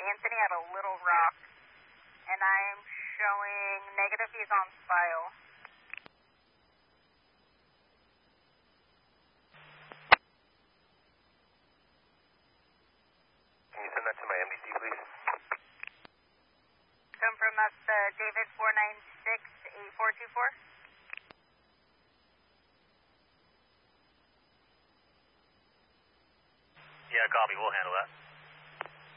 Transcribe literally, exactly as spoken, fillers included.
Anthony at a Little Rock, and I'm showing negative. He's on file. Can you send that to my M D C, please? Come from us, uh, David four nine six eight four two four. Yeah, copy. We'll handle that.